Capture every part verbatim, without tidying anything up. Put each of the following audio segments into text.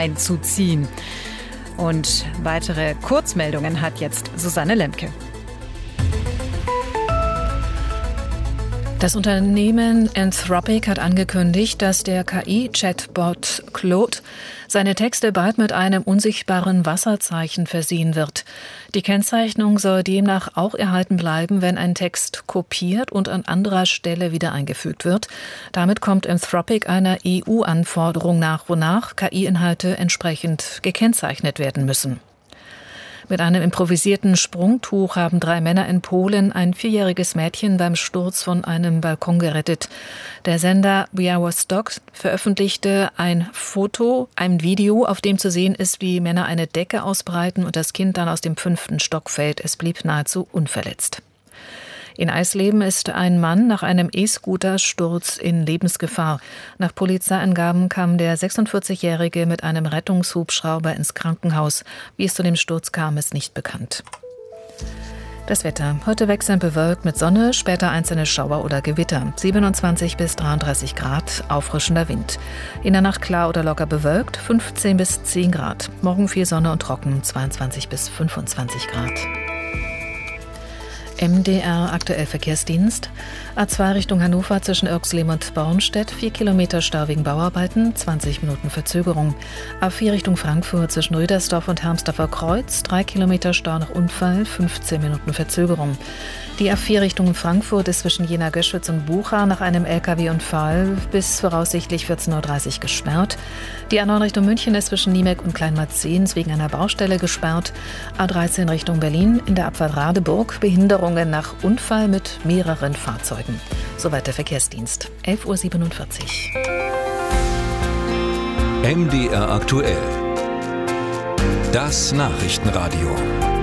einzuziehen. Und weitere Kurzmeldungen hat jetzt Susanne Lemke. Das Unternehmen Anthropic hat angekündigt, dass der K I-Chatbot Claude seine Texte bald mit einem unsichtbaren Wasserzeichen versehen wird. Die Kennzeichnung soll demnach auch erhalten bleiben, wenn ein Text kopiert und an anderer Stelle wieder eingefügt wird. Damit kommt Anthropic einer E U-Anforderung nach, wonach K I-Inhalte entsprechend gekennzeichnet werden müssen. Mit einem improvisierten Sprungtuch haben drei Männer in Polen ein vierjähriges Mädchen beim Sturz von einem Balkon gerettet. Der Sender Białystok veröffentlichte ein Foto, ein Video, auf dem zu sehen ist, wie Männer eine Decke ausbreiten und das Kind dann aus dem fünften Stock fällt. Es blieb nahezu unverletzt. In Eisleben ist ein Mann nach einem E-Scooter-Sturz in Lebensgefahr. Nach Polizeiangaben kam der sechsundvierzigjährige mit einem Rettungshubschrauber ins Krankenhaus. Wie es zu dem Sturz kam, ist nicht bekannt. Das Wetter. Heute wechselnd bewölkt mit Sonne, später einzelne Schauer oder Gewitter. siebenundzwanzig bis dreiunddreißig Grad, auffrischender Wind. In der Nacht klar oder locker bewölkt, fünfzehn bis zehn Grad. Morgen viel Sonne und trocken, zweiundzwanzig bis fünfundzwanzig Grad. M D R aktuell Verkehrsdienst. A zwei Richtung Hannover zwischen Irxleben und Bornstedt, vier Kilometer Stau wegen Bauarbeiten, zwanzig Minuten Verzögerung. A vier Richtung Frankfurt zwischen Rüdersdorf und Hermsdorfer Kreuz, drei Kilometer Stau nach Unfall, fünfzehn Minuten Verzögerung. Die A vier Richtung Frankfurt ist zwischen Jena-Göschwitz und Bucha nach einem L K W-Unfall bis voraussichtlich vierzehn Uhr dreißig gesperrt. Die A neun Richtung München ist zwischen Niemek und Kleinmarzens wegen einer Baustelle gesperrt. A dreizehn Richtung Berlin in der Abfahrt Radeburg, Behinderungen nach Unfall mit mehreren Fahrzeugen. Soweit der Verkehrsdienst. elf Uhr siebenundvierzig. M D R aktuell. Das Nachrichtenradio.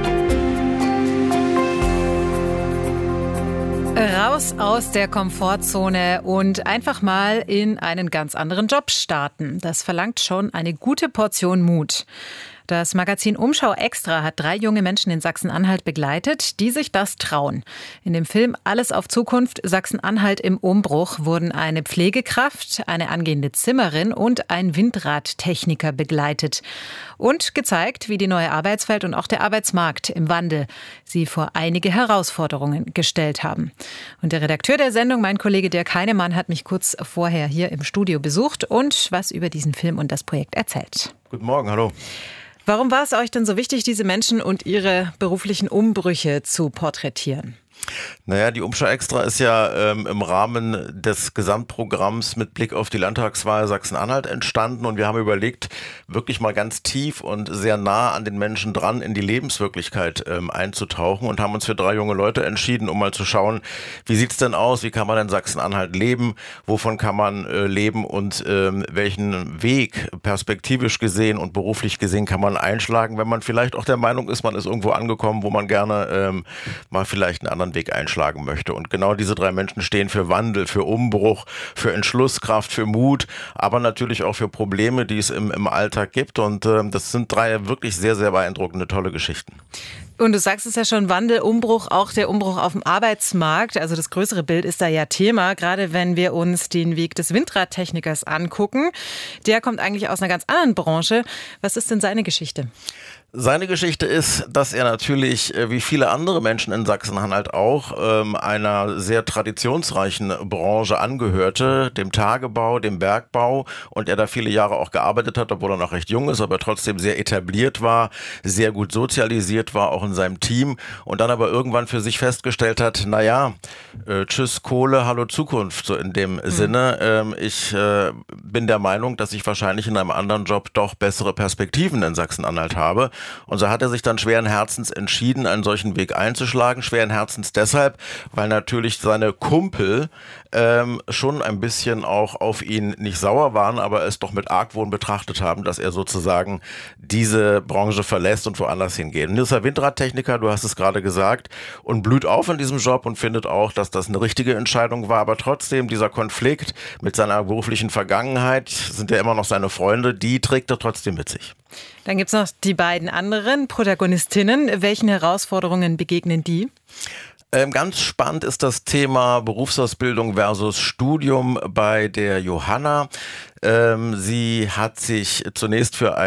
Raus aus der Komfortzone und einfach mal in einen ganz anderen Job starten. Das verlangt schon eine gute Portion Mut. Das Magazin Umschau Extra hat drei junge Menschen in Sachsen-Anhalt begleitet, die sich das trauen. In dem Film Alles auf Zukunft Sachsen-Anhalt im Umbruch wurden eine Pflegekraft, eine angehende Zimmerin und ein Windradtechniker begleitet. Und gezeigt, wie die neue Arbeitswelt und auch der Arbeitsmarkt im Wandel sie vor einige Herausforderungen gestellt haben. Und der Redakteur der Sendung, mein Kollege Dirk Heinemann, hat mich kurz vorher hier im Studio besucht und was über diesen Film und das Projekt erzählt. Guten Morgen, hallo. Warum war es euch denn so wichtig, diese Menschen und ihre beruflichen Umbrüche zu porträtieren? Naja, die Umschau Extra ist ja ähm, im Rahmen des Gesamtprogramms mit Blick auf die Landtagswahl Sachsen-Anhalt entstanden und wir haben überlegt, wirklich mal ganz tief und sehr nah an den Menschen dran in die Lebenswirklichkeit ähm, einzutauchen und haben uns für drei junge Leute entschieden, um mal zu schauen, wie sieht's denn aus, wie kann man in Sachsen-Anhalt leben, wovon kann man äh, leben und ähm, welchen Weg perspektivisch gesehen und beruflich gesehen kann man einschlagen, wenn man vielleicht auch der Meinung ist, man ist irgendwo angekommen, wo man gerne ähm, mal vielleicht einen anderen Weg einschlagen möchte. Und genau diese drei Menschen stehen für Wandel, für Umbruch, für Entschlusskraft, für Mut, aber natürlich auch für Probleme, die es im, im Alltag gibt. Und äh, das sind drei wirklich sehr, sehr beeindruckende, tolle Geschichten. Und du sagst es ja schon, Wandel, Umbruch, auch der Umbruch auf dem Arbeitsmarkt. Also das größere Bild ist da ja Thema, gerade wenn wir uns den Weg des Windradtechnikers angucken. Der kommt eigentlich aus einer ganz anderen Branche. Was ist denn seine Geschichte? Seine Geschichte ist, dass er natürlich, wie viele andere Menschen in Sachsen-Anhalt auch, einer sehr traditionsreichen Branche angehörte, dem Tagebau, dem Bergbau, und er da viele Jahre auch gearbeitet hat, obwohl er noch recht jung ist, aber trotzdem sehr etabliert war, sehr gut sozialisiert war, auch in seinem Team, und dann aber irgendwann für sich festgestellt hat, naja, äh, tschüss Kohle, hallo Zukunft, so in dem mhm. Sinne. Ähm, ich äh, bin der Meinung, dass ich wahrscheinlich in einem anderen Job doch bessere Perspektiven in Sachsen-Anhalt habe. Und so hat er sich dann schweren Herzens entschieden, einen solchen Weg einzuschlagen. Schweren Herzens deshalb, weil natürlich seine Kumpel ähm, schon ein bisschen auch auf ihn nicht sauer waren, aber es doch mit Argwohn betrachtet haben, dass er sozusagen diese Branche verlässt und woanders hingeht. Und ist er Windradtechniker, du hast es gerade gesagt, und blüht auf in diesem Job und findet auch, dass das eine richtige Entscheidung war. Aber trotzdem, dieser Konflikt mit seiner beruflichen Vergangenheit, sind ja immer noch seine Freunde, die trägt er trotzdem mit sich. Dann gibt es noch die beiden anderen Protagonistinnen. Welchen Herausforderungen begegnen die? Ähm, ganz spannend ist das Thema Berufsausbildung versus Studium bei der Johanna. Ähm, sie hat sich zunächst für ein